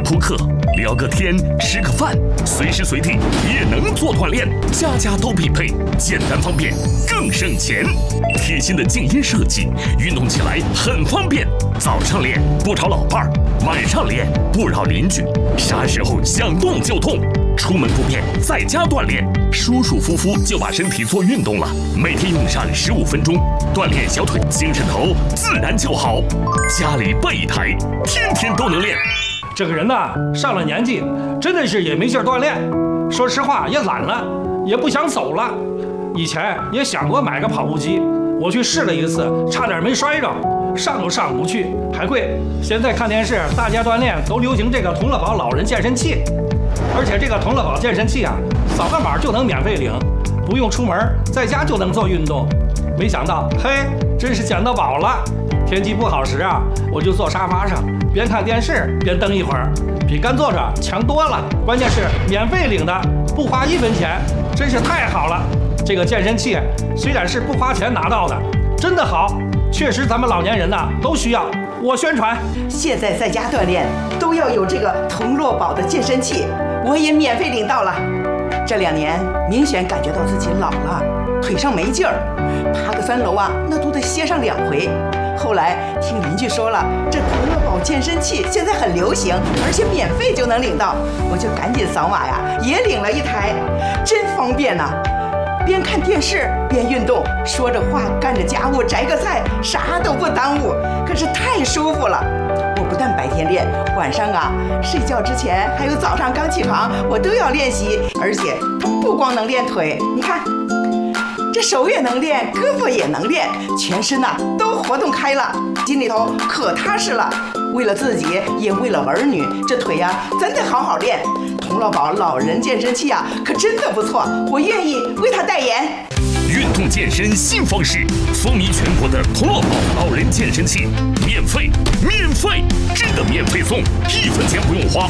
扑克、聊个天、吃个饭，随时随地也能做锻炼，家家都必备，简单方便，更省钱。贴心的静音设计，运动起来很方便。早上练不吵老伴儿，晚上练不扰邻居，啥时候想动就动。出门不便，在家锻炼，舒舒服服就把身体做运动了。每天用上15分钟，锻炼小腿，精神头自然就好。家里备一台，天天都能练。 这个人呐，上了年纪，真的是也没劲儿锻炼。说实话，也懒了，也不想走了。以前也想过买个跑步机，我去试了一次，差点没摔着，上都上不去，还贵。现在看电视，大家锻炼都流行这个同乐宝老人健身器，而且这个同乐宝健身器啊，扫个码就能免费领，不用出门，在家就能做运动。没想到，嘿，真是捡到宝了。天气不好时啊，我就坐沙发上，边看电视边蹬一会儿，比干坐着强多了。关键是免费领的，不花1分钱，真是太好了。这个健身器虽然是不花钱拿到的，真的好，确实咱们老年人呐都需要。我宣传， 现在在家锻炼都要有这个同乐宝的健身器，我也免费领到了。这2年明显感觉到自己老了，腿上没劲儿，爬个3楼啊，那都得歇上2回。后来听邻居说了，这同乐宝健身器现在很流行，而且免费就能领到，我就赶紧扫码呀，也领了一台，真方便呐！边看电视边运动，说着话干着家务，摘个菜，啥都不耽误，可是太舒服了。我不但白天练，晚上啊睡觉之前还有早上刚起床，我都要练习，而且不光能练腿，你看这手也能练，胳膊也能练，全身呐都活动开了，心里头可踏实了。为了自己，也为了儿女，这腿呀真得好好练。同乐宝老人健身器啊，可真的不错，我愿意为他代言。 运动健身新方式，风靡全国的同乐宝老人健身器，免费，真的免费送，1分钱不用花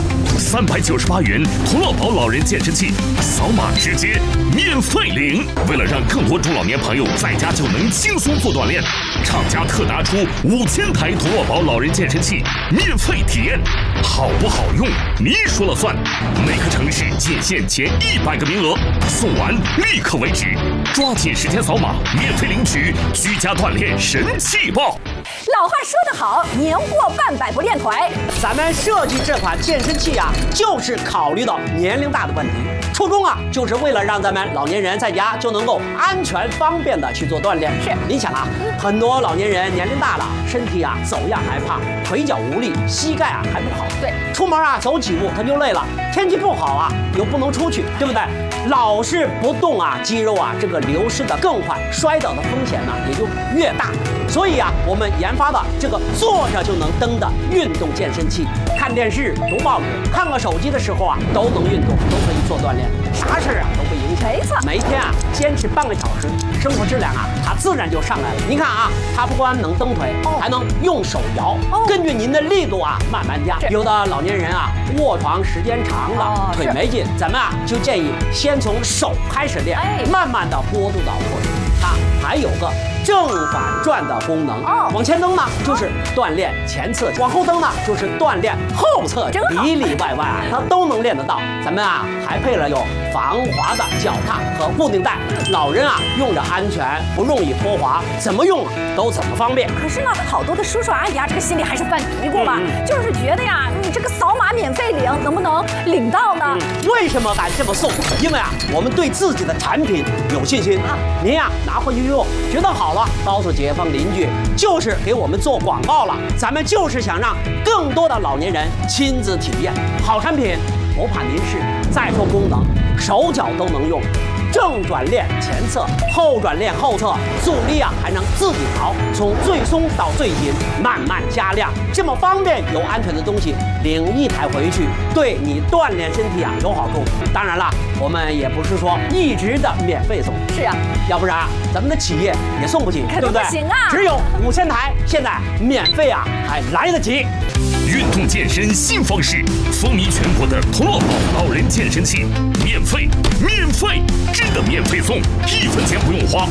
，398元同乐宝老人健身器，扫码直接免费领。为了让更多中老年朋友在家就能轻松做锻炼，厂家特拿出5000台同乐宝老人健身器免费体验，好不好用你说了算。每个城市仅限前100个名额，送完立刻为止，抓紧时间扫码免费领取居家锻炼神器包。 老话说得好，年过半百不练腿。 咱们设计这款健身器啊，就是考虑到年龄大的问题，初衷啊，就是为了让咱们老年人在家就能够安全方便的去做锻炼。 是， 您想啊，很多老年人年龄大了，身体啊走样还胖，腿脚无力，膝盖啊还不好。 对， 出门啊走几步他就累了，天气不好啊又不能出去，对不对？老是不动啊，肌肉啊这个流失的更快，摔倒的风险呢也就越大。所以啊，我们研发的这个坐着就能蹬的运动健身器，看电视、读报纸、看个手机的时候啊，都能运动，都可以做锻炼，啥事儿啊都不影响。 没错， 每天啊坚持半个小时，生活质量啊它自然就上来了。您看啊，它不光能蹬腿，还能用手摇，根据您的力度啊慢慢加。有的老年人啊卧床时间长了，腿没劲，咱们啊就建议先从手开始练，慢慢的过渡到腿。它还有个正反转的功能，往前蹬呢就是锻炼前侧，往后蹬呢就是锻炼后侧，里里外外啊它都能练得到。咱们啊还配了有防滑的脚踏和固定带，老人啊用着安全，不容易脱滑，怎么用都怎么方便。 可是呢，好多的叔叔阿姨啊，这个心里还是犯嘀咕吧，就是觉得呀，你这个扫码免费领，能不能领到呢？ 为什么敢这么送？因为啊，我们对自己的产品有信心。您呀拿回去用，觉得好了，告诉街坊邻居，就是给我们做广告了。咱们就是想让更多的老年人亲自体验好产品，不怕您试。再说功能，手脚都能用。正转练前侧，后转练后侧，阻力啊还能自己调，从最松到最紧，慢慢加量，这么方便又安全的东西，领1台回去，对你锻炼身体啊有好处。当然了，我们也不是说一直的免费送， 是呀， 要不然咱们的企业也送不起，对不对？ 不行啊， 只有5000台，现在免费啊还来得及。 运动健身新方式，风靡全国的同乐宝老人健身器，免费，真的免费送，1分钱不用花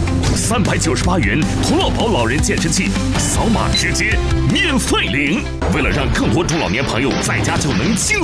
，398元同乐宝老人健身器，扫码直接免费领。为了让更多中老年朋友在家就能轻